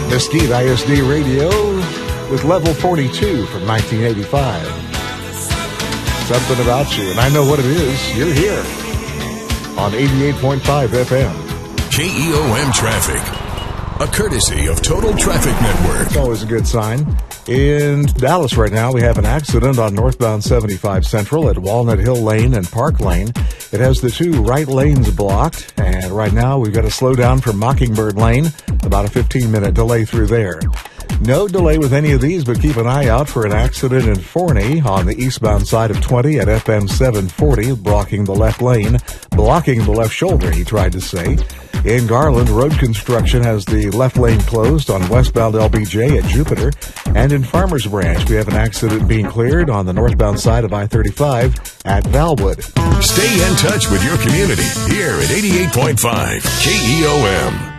Mesquite ISD Radio with Level 42 from 1985. Something about you, and I know what it is. You're here on 88.5 FM. KEOM Traffic, a courtesy of Total Traffic Network. It's always a good sign. In Dallas right now, we have an accident on northbound 75 Central at Walnut Hill Lane and Park Lane. It has the two right lanes blocked, and right now we've got to slow down from Mockingbird Lane, about a 15-minute delay through there. No delay with any of these, but keep an eye out for an accident in Forney on the eastbound side of 20 at FM 740, blocking the left lane, blocking the left shoulder, he tried to say. In Garland, road construction has the left lane closed on westbound LBJ at Jupiter. And in Farmers Branch, we have an accident being cleared on the northbound side of I-35 at Valwood. Stay in touch with your community here at 88.5 KEOM.